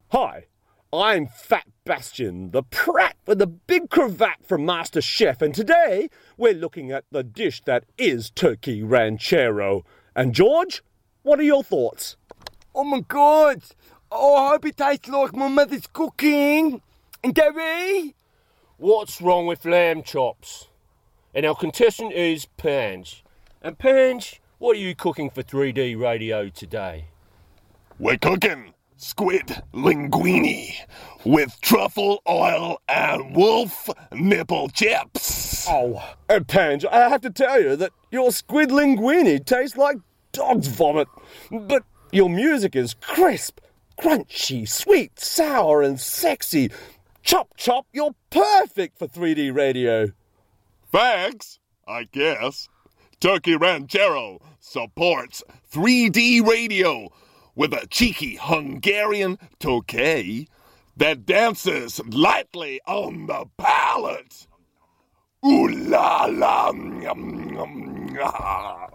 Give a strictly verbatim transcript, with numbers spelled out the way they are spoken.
Hi, I'm Fat Bastian, the prat with the big cravat from Master Chef, and today we're looking at the dish that is turkey ranchero. And George, what are your thoughts? Oh my God! Oh, I hope it tastes like my mother's cooking. And Gary? What's wrong with lamb chops? And our contestant is Pange. And Pange, what are you cooking for three D radio today? We're cooking squid linguine with truffle oil and wolf nipple chips. Oh, and Pange, I have to tell you that your squid linguine tastes like dog's vomit. But your music is crisp, crunchy, sweet, sour and sexy. Chop Chop, you're perfect for three D radio. Thanks, I guess. Turkey Ranchero supports three D radio with a cheeky Hungarian tokay that dances lightly on the palate. Ooh la la.